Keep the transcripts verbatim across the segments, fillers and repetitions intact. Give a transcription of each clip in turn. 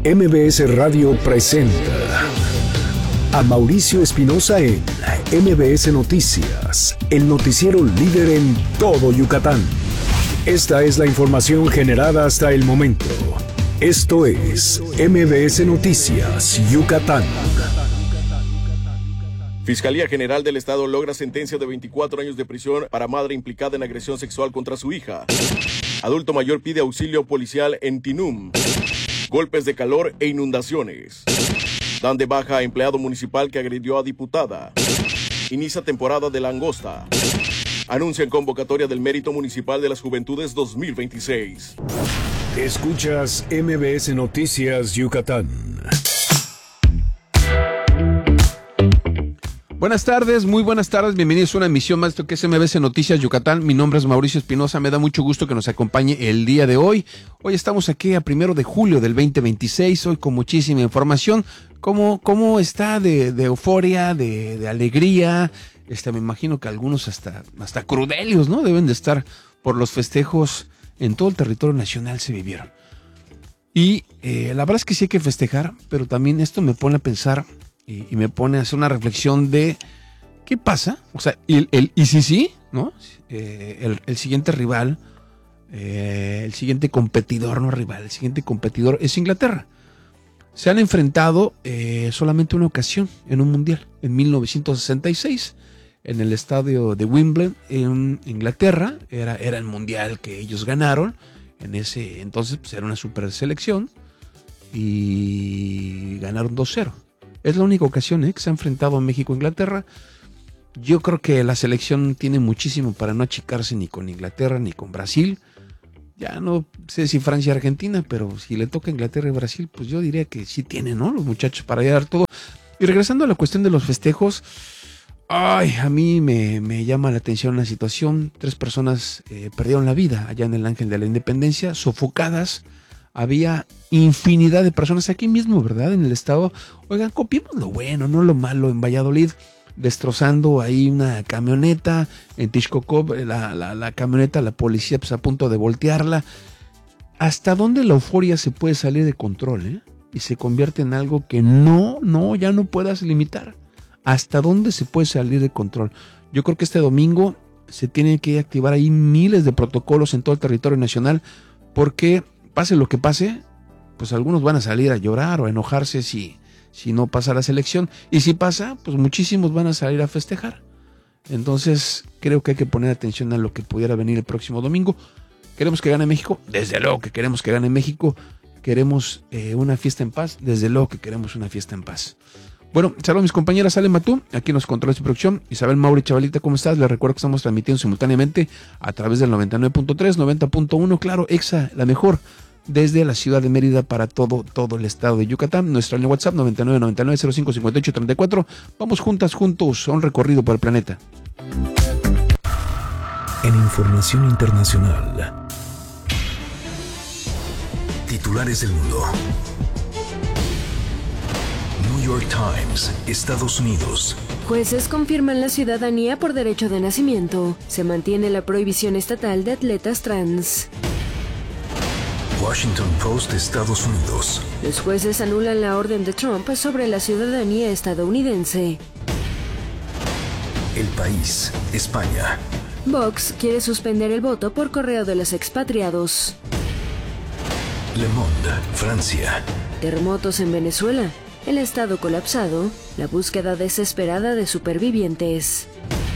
M B S Radio presenta a Mauricio Espinosa en M B S Noticias, el noticiero líder en todo Yucatán. Esta es la información generada hasta el momento. Esto es M B S Noticias, Yucatán. Fiscalía General del Estado logra sentencia de veinticuatro años de prisión para madre implicada en agresión sexual contra su hija. Adulto mayor pide auxilio policial en Tinum. Golpes de calor e inundaciones. Dan de baja a empleado municipal que agredió a diputada. Inicia temporada de langosta. Anuncian convocatoria del Mérito Municipal de las Juventudes dos mil veintiséis. Escuchas M B S Noticias Yucatán. Buenas tardes, muy buenas tardes, bienvenidos a una emisión más de esto que es M B S Noticias Yucatán. Mi nombre es Mauricio Espinosa, me da mucho gusto que nos acompañe el día de hoy. Hoy estamos aquí a primero de julio del veinte veintiséis, hoy con muchísima información. ¿Cómo, cómo está de, de euforia, de, de alegría? Este, me imagino que algunos hasta, hasta crudelios, ¿no? Deben de estar por los festejos en todo el territorio nacional se vivieron. Y eh, la verdad es que sí hay que festejar, pero también esto me pone a pensar... Y, y me pone a hacer una reflexión de ¿qué pasa? O sea, el, el y sí, sí, ¿no? Eh, el, el siguiente rival, eh, el siguiente competidor, no rival, el siguiente competidor es Inglaterra. Se han enfrentado eh, solamente una ocasión en un mundial, en mil novecientos sesenta y seis, en el estadio de Wimbledon, en Inglaterra. Era, era el mundial que ellos ganaron. En ese entonces pues, era una super selección y ganaron dos cero. Es la única ocasión ¿eh? que se ha enfrentado a México e Inglaterra. Yo creo que la selección tiene muchísimo para no achicarse ni con Inglaterra ni con Brasil. Ya no sé si Francia y Argentina, pero si le toca Inglaterra y Brasil, pues yo diría que sí tienen, ¿no? Los muchachos para dar todo. Y regresando a la cuestión de los festejos, ay, a mí me, me llama la atención una situación. Tres personas eh, perdieron la vida allá en el Ángel de la Independencia, sofocadas. Había infinidad de personas aquí mismo, ¿verdad? En el estado. Oigan, copiemos lo bueno, no lo malo. En Valladolid, destrozando ahí una camioneta. En Texcoco, la, la, la camioneta, la policía pues, a punto de voltearla. ¿Hasta dónde la euforia se puede salir de control, eh? Y se convierte en algo que no, no, ya no puedas limitar. ¿Hasta dónde se puede salir de control? Yo creo que este domingo se tienen que activar ahí miles de protocolos en todo el territorio nacional, porque... pase lo que pase, pues algunos van a salir a llorar o a enojarse si, si no pasa la selección. Y si pasa, pues muchísimos van a salir a festejar. Entonces, creo que hay que poner atención a lo que pudiera venir el próximo domingo. ¿Queremos que gane México? Desde luego que queremos que gane México. ¿Queremos eh, una fiesta en paz? Desde luego que queremos una fiesta en paz. Bueno, saludos a mis compañeras Ale Matú, aquí nos controles de producción. Isabel Mauri, chavalita, ¿cómo estás? Les recuerdo que estamos transmitiendo simultáneamente a través del noventa y nueve punto tres, noventa punto uno, claro, Exa, la mejor, desde la ciudad de Mérida para todo, todo el estado de Yucatán. Nuestra línea WhatsApp noventa y nueve noventa y nueve cero cinco cincuenta y ocho treinta y cuatro. Vamos juntas, juntos a un recorrido por el planeta. En información internacional, titulares del mundo. New York Times, Estados Unidos. Jueces confirman la ciudadanía por derecho de nacimiento. Se mantiene la prohibición estatal de atletas trans. Washington Post, Estados Unidos. Los jueces anulan la orden de Trump sobre la ciudadanía estadounidense. El País, España. Vox quiere suspender el voto por correo de los expatriados. Le Monde, Francia. Terremotos en Venezuela. El estado colapsado. La búsqueda desesperada de supervivientes.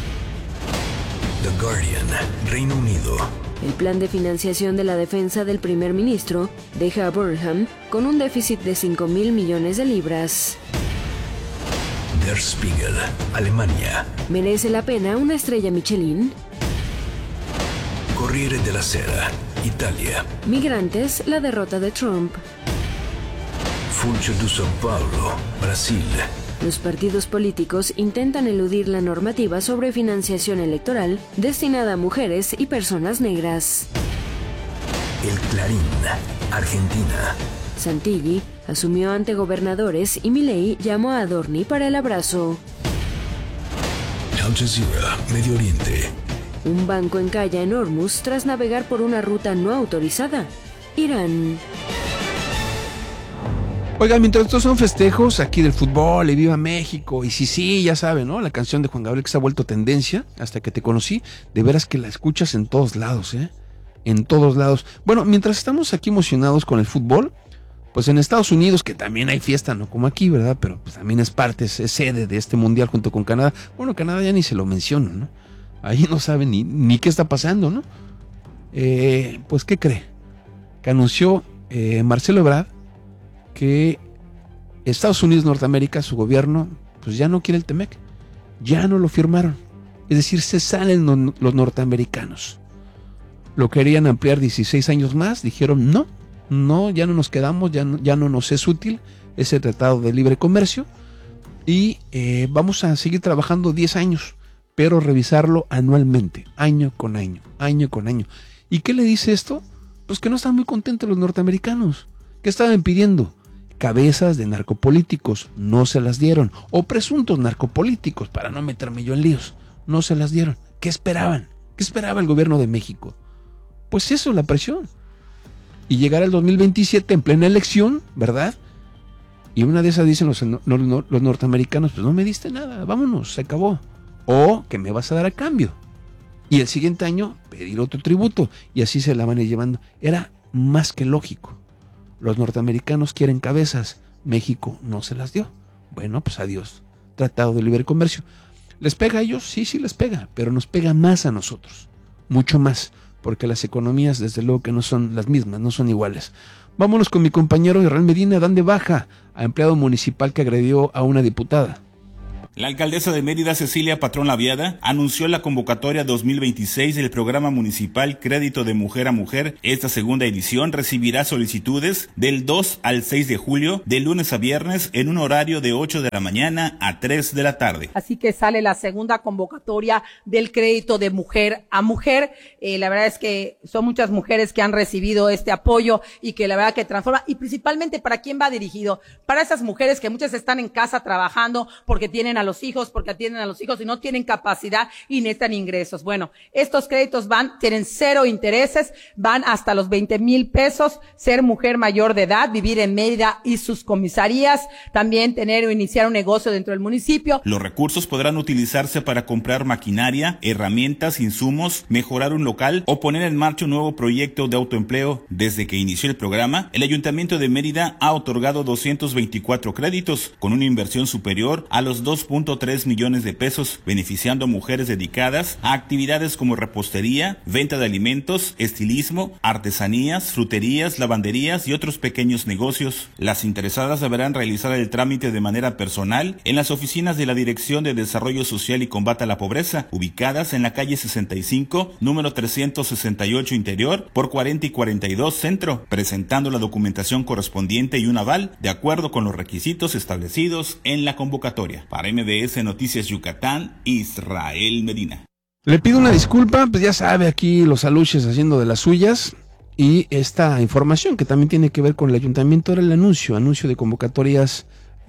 The Guardian, Reino Unido. El plan de financiación de la defensa del primer ministro deja a Burnham con un déficit de cinco mil millones de libras. Der Spiegel, Alemania. ¿Merece la pena una estrella Michelin? Corriere della Sera, Italia. Migrantes, la derrota de Trump. Funcho de São Paulo, Brasil. Los partidos políticos intentan eludir la normativa sobre financiación electoral destinada a mujeres y personas negras. El Clarín, Argentina. Santilli asumió ante gobernadores y Milei llamó a Adorni para el abrazo. Al Jazeera, Medio Oriente. Un banco encalla en Hormuz tras navegar por una ruta no autorizada. Irán. Oigan, mientras estos son festejos aquí del fútbol y viva México, y sí, sí, ya saben, ¿no? La canción de Juan Gabriel que se ha vuelto tendencia hasta que te conocí, de veras que la escuchas en todos lados, ¿eh? En todos lados. Bueno, mientras estamos aquí emocionados con el fútbol, pues en Estados Unidos, que también hay fiesta, no como aquí, ¿verdad? Pero pues también es parte, es, es sede de este mundial junto con Canadá. Bueno, Canadá ya ni se lo menciona, ¿no? Ahí no saben ni, ni qué está pasando, ¿no? Eh, pues, ¿qué cree? Que anunció eh, Marcelo Ebrard que Estados Unidos, Norteamérica, su gobierno, pues ya no quiere el T-M E C, ya no lo firmaron, es decir, se salen no, los norteamericanos. Lo querían ampliar dieciséis años más, dijeron no, no, ya no nos quedamos, ya no, ya no nos es útil ese tratado de libre comercio y eh, vamos a seguir trabajando diez años, pero revisarlo anualmente, año con año, año con año. ¿Y qué le dice esto? Pues que no están muy contentos los norteamericanos. ¿Qué estaban pidiendo? Cabezas de narcopolíticos, no se las dieron, o presuntos narcopolíticos, para no meterme yo en líos, no se las dieron. ¿Qué esperaban? ¿Qué esperaba el gobierno de México? Pues eso, la presión. Y llegar al dos mil veintisiete en plena elección, ¿verdad? Y una de esas dicen los, no, no, los norteamericanos, pues no me diste nada, vámonos, se acabó. O que me vas a dar a cambio. Y el siguiente año pedir otro tributo, y así se la van a ir llevando. Era más que lógico. Los norteamericanos quieren cabezas, México no se las dio. Bueno, pues adiós. Tratado de libre comercio. ¿Les pega a ellos? Sí, sí les pega, pero nos pega más a nosotros, mucho más, porque las economías desde luego que no son las mismas, no son iguales. Vámonos con mi compañero Israel Medina, dan de baja a empleado municipal que agredió a una diputada. La alcaldesa de Mérida, Cecilia Patrón Laviada, anunció la convocatoria dos mil veintiséis del programa municipal Crédito de Mujer a Mujer. Esta segunda edición recibirá solicitudes del dos al seis de julio, de lunes a viernes, en un horario de ocho de la mañana a tres de la tarde. Así que sale la segunda convocatoria del Crédito de Mujer a Mujer. Eh, la verdad es que son muchas mujeres que han recibido este apoyo y que la verdad que transforma. Y principalmente, ¿para quién va dirigido? Para esas mujeres que muchas están en casa trabajando porque tienen a los hijos, porque atienden a los hijos y no tienen capacidad y necesitan ingresos. Bueno, estos créditos van, tienen cero intereses, van hasta los veinte mil pesos, ser mujer mayor de edad, vivir en Mérida y sus comisarías, también tener o iniciar un negocio dentro del municipio. Los recursos podrán utilizarse para comprar maquinaria, herramientas, insumos, mejorar un local o poner en marcha un nuevo proyecto de autoempleo. Desde que inició el programa, el Ayuntamiento de Mérida ha otorgado doscientos veinticuatro créditos con una inversión superior a los dos punto tres millones de pesos, beneficiando a mujeres dedicadas a actividades como repostería, venta de alimentos, estilismo, artesanías, fruterías, lavanderías y otros pequeños negocios. Las interesadas deberán realizar el trámite de manera personal en las oficinas de la Dirección de Desarrollo Social y Combate a la Pobreza, ubicadas en la calle sesenta y cinco, número trescientos sesenta y ocho Interior, por cuarenta y cuarenta y dos Centro, presentando la documentación correspondiente y un aval de acuerdo con los requisitos establecidos en la convocatoria. Para M B S Noticias Yucatán, Israel Medina. Le pido una disculpa, pues ya sabe, aquí los aluches haciendo de las suyas, y esta información que también tiene que ver con el ayuntamiento era el anuncio, anuncio de convocatorias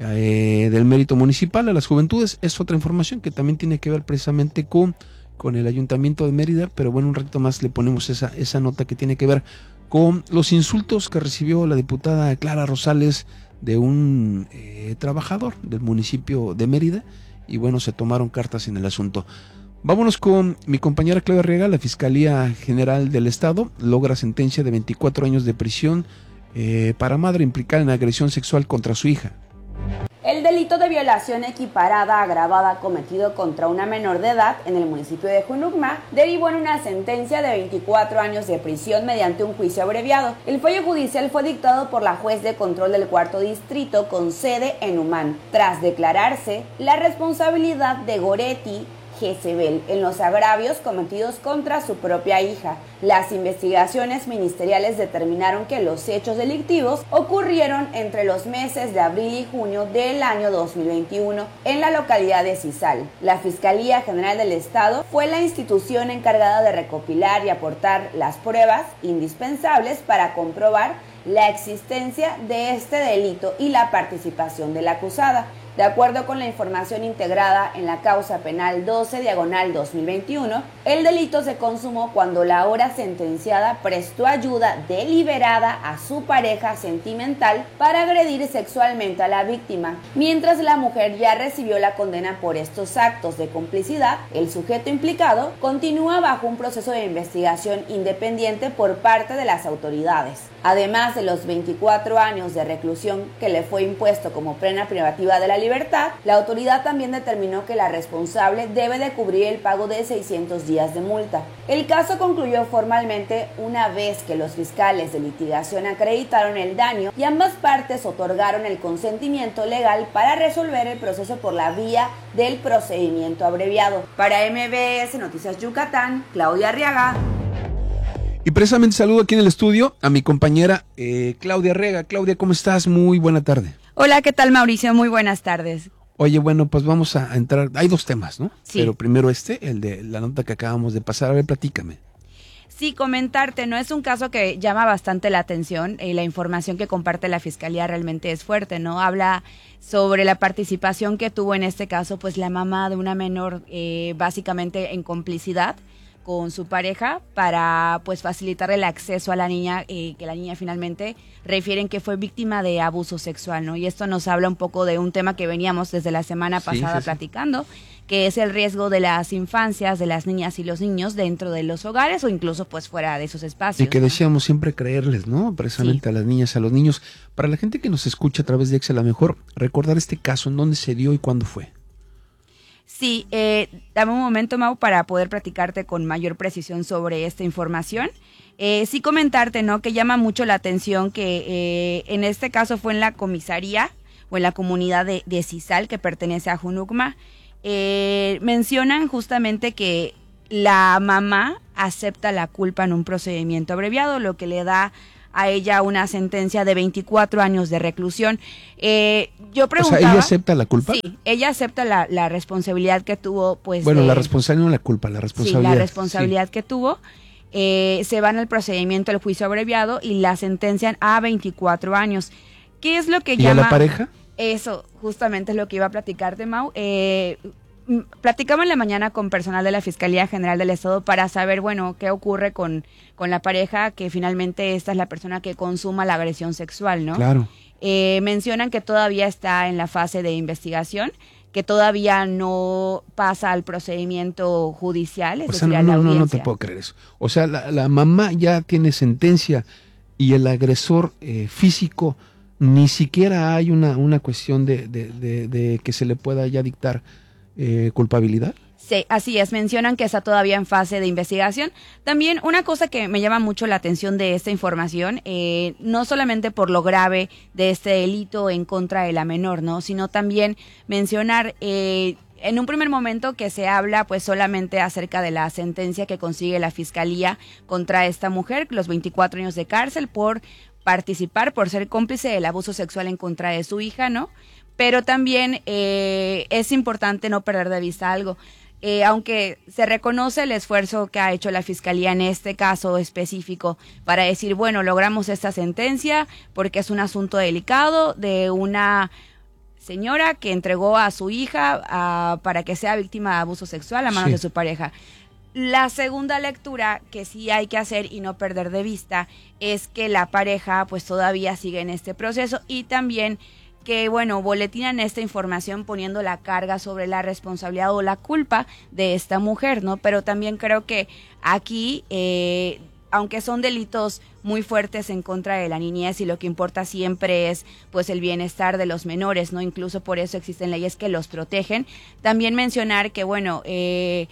eh, del mérito municipal a las juventudes. Es otra información que también tiene que ver precisamente con, con el ayuntamiento de Mérida, pero bueno, un ratito más le ponemos esa, esa nota que tiene que ver con los insultos que recibió la diputada Clara Rosales de un eh, trabajador del municipio de Mérida, y bueno, se tomaron cartas en el asunto. Vámonos con mi compañera Claudia Arriaga. La Fiscalía General del Estado logra sentencia de veinticuatro años de prisión eh, para madre implicada en agresión sexual contra su hija. El delito de violación equiparada agravada cometido contra una menor de edad en el municipio de Junucma derivó en una sentencia de veinticuatro años de prisión mediante un juicio abreviado. El fallo judicial fue dictado por la juez de control del cuarto distrito con sede en Humán, tras declararse la responsabilidad de Goretti Jezebel en los agravios cometidos contra su propia hija. Las investigaciones ministeriales determinaron que los hechos delictivos ocurrieron entre los meses de abril y junio del año dos mil veintiuno en la localidad de Cizal. La Fiscalía General del Estado fue la institución encargada de recopilar y aportar las pruebas indispensables para comprobar la existencia de este delito y la participación de la acusada. De acuerdo con la información integrada en la causa penal doce diagonal dos mil veintiuno, el delito se consumó cuando la ahora sentenciada prestó ayuda deliberada a su pareja sentimental para agredir sexualmente a la víctima. Mientras la mujer ya recibió la condena por estos actos de complicidad, el sujeto implicado continúa bajo un proceso de investigación independiente por parte de las autoridades. Además de los veinticuatro años de reclusión que le fue impuesto como pena privativa de la libertad, la autoridad también determinó que la responsable debe de cubrir el pago de seiscientos días de multa. El caso concluyó formalmente una vez que los fiscales de litigación acreditaron el daño y ambas partes otorgaron el consentimiento legal para resolver el proceso por la vía del procedimiento abreviado. Para M B S Noticias Yucatán, Claudia Arriaga. Y precisamente saludo aquí en el estudio a mi compañera eh, Claudia Arriaga. Claudia, ¿cómo estás? Muy buena tarde. Hola, ¿qué tal, Mauricio? Muy buenas tardes. Oye, bueno, pues vamos a entrar. Hay dos temas, ¿no? Sí. Pero primero este, el de la nota que acabamos de pasar. A ver, platícame. Sí, comentarte, no es un caso que llama bastante la atención y la información que comparte la Fiscalía realmente es fuerte, ¿no? Habla sobre la participación que tuvo en este caso, pues la mamá de una menor eh, básicamente en complicidad con su pareja para pues facilitar el acceso a la niña, eh, que la niña finalmente refieren que fue víctima de abuso sexual, ¿no? Y esto nos habla un poco de un tema que veníamos desde la semana pasada sí, sí, platicando, sí. que es el riesgo de las infancias, de las niñas y los niños dentro de los hogares o incluso pues fuera de esos espacios. Y que decíamos, ¿no? Siempre creerles, ¿no? Precisamente sí. a las niñas, a los niños. Para la gente que nos escucha a través de Excel, a lo mejor recordar este caso, ¿en dónde se dio y cuándo fue? Sí, eh, dame un momento, Mau, para poder platicarte con mayor precisión sobre esta información. Eh, sí comentarte, ¿no?, que llama mucho la atención que eh, en este caso fue en la comisaría o en la comunidad de, de Cisal, que pertenece a Junucma. Eh, mencionan justamente que la mamá acepta la culpa en un procedimiento abreviado, lo que le da a ella una sentencia de veinticuatro años de reclusión. Eh, yo preguntaba... O sea, ¿ella acepta la culpa? Sí, ella acepta la, la responsabilidad que tuvo, pues... Bueno, de, la responsabilidad no la culpa, la responsabilidad. Sí, la responsabilidad sí. que tuvo. Eh, se van al procedimiento del juicio abreviado y la sentencian a veinticuatro años. ¿Qué es lo que ¿Y llama... a la pareja? Eso, justamente es lo que iba a platicarte, Mau. Eh... Platicamos en la mañana con personal de la Fiscalía General del Estado para saber, bueno, qué ocurre con, con la pareja, que finalmente esta es la persona que consuma la agresión sexual, ¿no? Claro. Eh, mencionan que todavía está en la fase de investigación, que todavía no pasa al procedimiento judicial, es o sea, decir, no, a la no, audiencia. No, no te puedo creer eso. O sea, la, la mamá ya tiene sentencia y el agresor eh, físico ni siquiera hay una, una cuestión de, de, de, de que se le pueda ya dictar Eh, culpabilidad. Sí, así es, mencionan que está todavía en fase de investigación. También una cosa que me llama mucho la atención de esta información, eh, no solamente por lo grave de este delito en contra de la menor, ¿no?, sino también mencionar eh, en un primer momento que se habla pues solamente acerca de la sentencia que consigue la Fiscalía contra esta mujer, los veinticuatro años de cárcel por participar, por ser cómplice del abuso sexual en contra de su hija, ¿no? Pero también eh, es importante no perder de vista algo. Eh, aunque se reconoce el esfuerzo que ha hecho la Fiscalía en este caso específico para decir, bueno, logramos esta sentencia porque es un asunto delicado de una señora que entregó a su hija a, para que sea víctima de abuso sexual a manos sí. de su pareja. La segunda lectura que sí hay que hacer y no perder de vista es que la pareja pues todavía sigue en este proceso y también que, bueno, boletinan esta información poniendo la carga sobre la responsabilidad o la culpa de esta mujer, ¿no? Pero también creo que aquí, eh, aunque son delitos muy fuertes en contra de la niñez y lo que importa siempre es, pues, el bienestar de los menores, ¿no? Incluso por eso existen leyes que los protegen. También mencionar que, bueno, eh,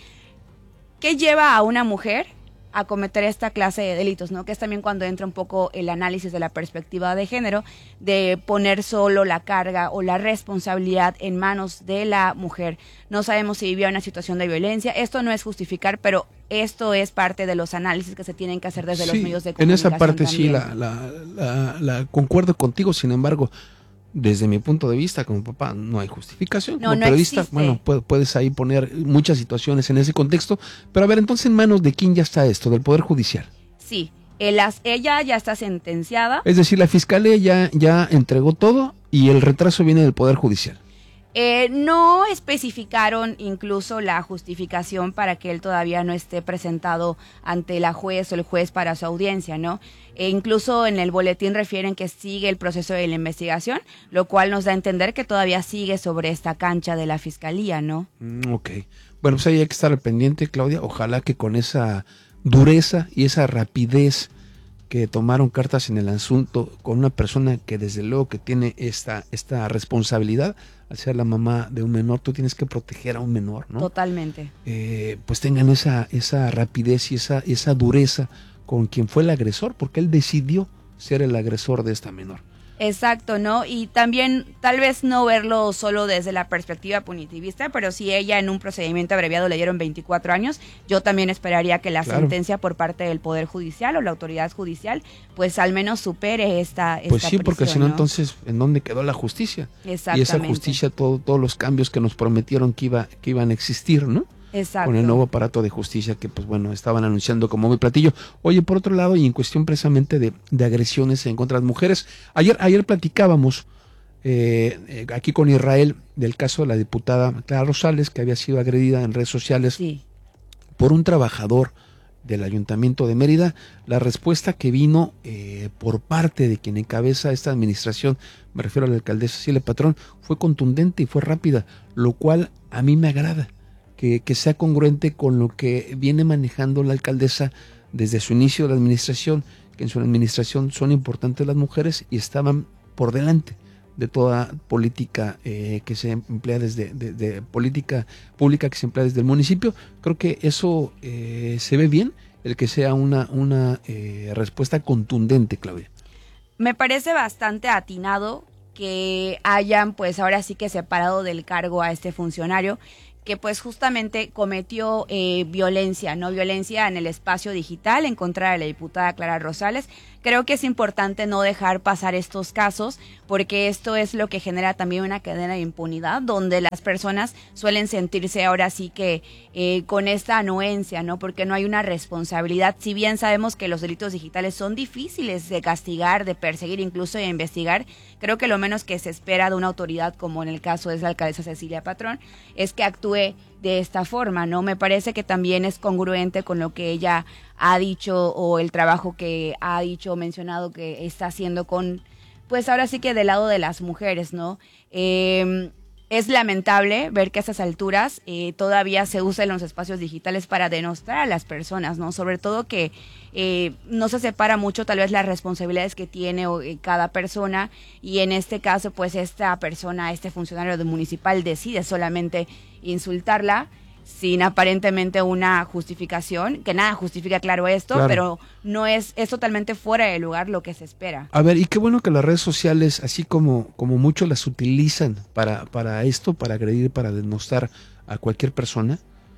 ¿qué lleva a una mujer a cometer esta clase de delitos, ¿no? Que es también cuando entra un poco el análisis de la perspectiva de género, de poner solo la carga o la responsabilidad en manos de la mujer. No sabemos si vivía una situación de violencia. Esto no es justificar, pero esto es parte de los análisis que se tienen que hacer desde sí, los medios de comunicación. En esa parte también. sí, la, la, la, la concuerdo contigo, sin embargo, desde mi punto de vista como papá no hay justificación. No, como no periodista, existe. Bueno, puedes, puedes ahí poner muchas situaciones en ese contexto, pero a ver, entonces, ¿en manos de quién ya está esto? ¿Del Poder Judicial? Sí, el, ella ya está sentenciada. Es decir, la Fiscalía ya, ya entregó todo y el retraso viene del Poder Judicial. Eh, no especificaron incluso la justificación para que él todavía no esté presentado ante la juez o el juez para su audiencia, ¿no? E incluso en el boletín refieren que sigue el proceso de la investigación, lo cual nos da a entender que todavía sigue sobre esta cancha de la fiscalía, ¿no? Mm, ok. Bueno, pues ahí hay que estar al pendiente, Claudia. Ojalá que con esa dureza y esa rapidez que tomaron cartas en el asunto con una persona que desde luego que tiene esta, esta responsabilidad, al ser la mamá de un menor, tú tienes que proteger a un menor, ¿no? Totalmente. Eh, pues tengan esa, esa rapidez y esa, esa dureza con quien fue el agresor, porque él decidió ser el agresor de esta menor. Exacto, ¿no? Y también tal vez no verlo solo desde la perspectiva punitivista, pero si ella en un procedimiento abreviado le dieron veinticuatro años, yo también esperaría que la claro. sentencia por parte del Poder Judicial o la autoridad judicial, pues al menos supere esta, esta Pues sí, prisión, porque si no, ¿no? entonces, ¿en dónde quedó la justicia? Exactamente. Y esa justicia, todo, todos los cambios que nos prometieron que, iba, que iban a existir, ¿no? Exacto. Con el nuevo aparato de justicia que, pues bueno, estaban anunciando como muy platillo. Oye, por otro lado, y en cuestión precisamente de, de agresiones en contra de las mujeres, ayer, ayer platicábamos eh, eh, aquí con Israel del caso de la diputada Clara Rosales, que había sido agredida en redes sociales sí. por un trabajador del Ayuntamiento de Mérida. La respuesta que vino eh, por parte de quien encabeza esta administración, me refiero a la alcaldesa Cilia Patrón, fue contundente y fue rápida, lo cual a mí me agrada. Que, que sea congruente con lo que viene manejando la alcaldesa desde su inicio de la administración, que en su administración son importantes las mujeres y estaban por delante de toda política eh, que se emplea desde de, de política pública que se emplea desde el municipio. Creo que eso eh, se ve bien, el que sea una, una eh, respuesta contundente, Claudia. Me parece bastante atinado que hayan pues ahora sí que separado del cargo a este funcionario, que pues justamente cometió eh, violencia, no violencia en el espacio digital en contra de la diputada Clara Rosales. Creo que es importante no dejar pasar estos casos, porque esto es lo que genera también una cadena de impunidad, donde las personas suelen sentirse ahora sí que eh, con esta anuencia, ¿no? Porque no hay una responsabilidad. Si bien sabemos que los delitos digitales son difíciles de castigar, de perseguir, incluso de investigar, creo que lo menos que se espera de una autoridad, como en el caso es la alcaldesa Cecilia Patrón, es que actúe de esta forma, ¿no? Me parece que también es congruente con lo que ella ha dicho o el trabajo que ha dicho o mencionado que está haciendo con, pues ahora sí que del lado de las mujeres, ¿no? Eh, es lamentable ver que a esas alturas eh, todavía se usa en los espacios digitales para denostar a las personas, ¿no? Sobre todo que eh, no se separa mucho tal vez las responsabilidades que tiene o, eh, cada persona, y en este caso pues esta persona, este funcionario municipal decide solamente insultarla sin aparentemente una justificación, que nada justifica claro esto, claro. Pero no es, es totalmente fuera de lugar lo que se espera. A ver, y qué bueno que las redes sociales, así como, como muchos las utilizan para, para esto, para agredir, para denostar a cualquier persona,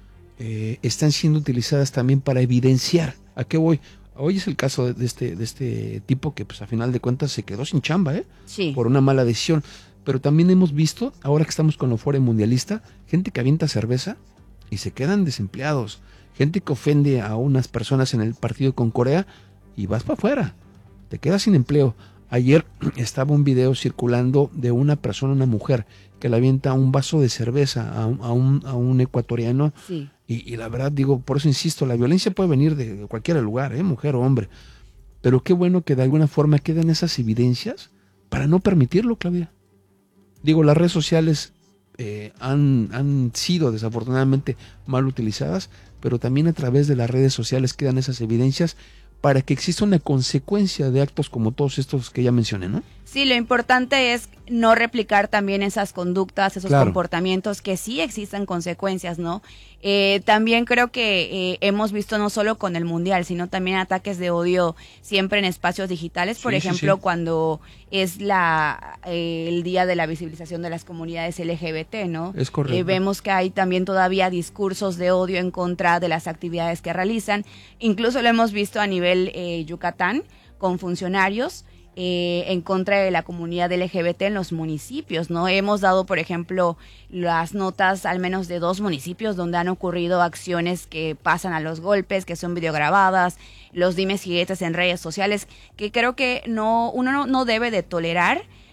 eh, están siendo utilizadas también para evidenciar. ¿A qué voy? Hoy es el caso de, de este, de este tipo que pues a final de cuentas se quedó sin chamba, ¿eh? Sí. Por una mala decisión. Pero también hemos visto, ahora que estamos con lo Foro Mundialista, gente que avienta cerveza y se quedan desempleados. Gente que ofende a unas personas en el partido con Corea y vas para afuera. Te quedas sin empleo. Ayer estaba un video circulando de una persona, una mujer, que le avienta un vaso de cerveza a un, a un, a un ecuatoriano. Sí. Y, y la verdad, digo, por eso insisto, la violencia puede venir de cualquier lugar, ¿eh? Mujer o hombre. Pero qué bueno que de alguna forma queden esas evidencias para no permitirlo, Claudia. Digo, las redes sociales eh, han, han sido desafortunadamente mal utilizadas, pero también a través de las redes sociales quedan esas evidencias para que exista una consecuencia de actos como todos estos que ya mencioné, ¿no? Sí, lo importante es no replicar también esas conductas, esos claro. comportamientos, que sí existan consecuencias, ¿no? Eh, también creo que eh, hemos visto no solo con el Mundial, sino también ataques de odio siempre en espacios digitales, por sí, ejemplo, sí, sí. cuando es la eh, el día de la visibilización de las comunidades L G B T, ¿no? Es correcto. Eh, vemos que hay también todavía discursos de odio en contra de las actividades que realizan, incluso lo hemos visto a nivel eh, Yucatán, con funcionarios, Eh, en contra de la comunidad L G B T en los municipios, ¿no? Hemos dado, por ejemplo, las notas al menos de dos municipios donde han ocurrido acciones que pasan a los golpes, que son videograbadas, los dimes y diretes en redes sociales, que creo que no uno no, no debe de tolerar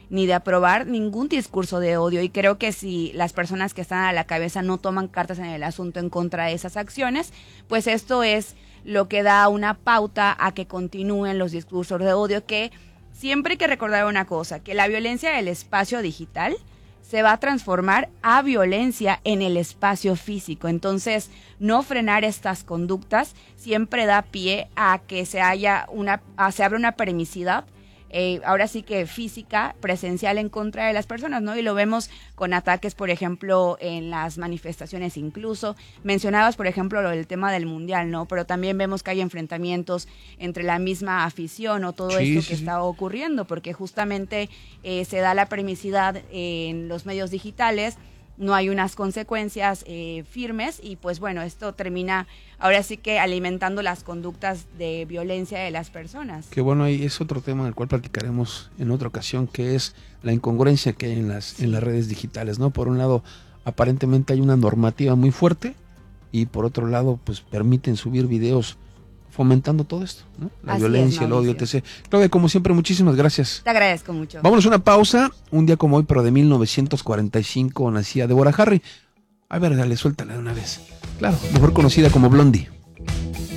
ni de aprobar ningún discurso de odio, y creo que si las personas que están a la cabeza no toman cartas en el asunto en contra de esas acciones, pues esto es lo que da una pauta a que continúen los discursos de odio, que siempre hay que recordar una cosa, que la violencia del espacio digital se va a transformar a violencia en el espacio físico. Entonces, no frenar estas conductas siempre da pie a que se haya una, a, se abra una permisidad, eh, ahora sí que física, presencial en contra de las personas, ¿no? Y lo vemos con ataques, por ejemplo, en las manifestaciones incluso. Mencionabas, por ejemplo, lo del tema del Mundial, ¿no? Pero también vemos que hay enfrentamientos entre la misma afición o todo Sí, esto sí, que sí. está ocurriendo, porque justamente eh, se da la permisidad en los medios digitales, no hay unas consecuencias eh, firmes, y pues bueno, esto termina ahora sí que alimentando las conductas de violencia de las personas. Que bueno, ahí es otro tema del cual platicaremos en otra ocasión, que es la incongruencia que hay en las, sí. en las redes digitales, ¿no? Por un lado, aparentemente hay una normativa muy fuerte, y por otro lado, pues permiten subir videos fomentando todo esto, ¿no? La Así violencia, es, el odio, Mauricio. etcétera. Claudia, como siempre, muchísimas gracias. Te agradezco mucho. Vámonos a una pausa. Un día como hoy, pero de mil novecientos cuarenta y cinco, nacía Deborah Harry. A ver, dale, suéltala de una vez. Claro, mejor conocida como Blondie.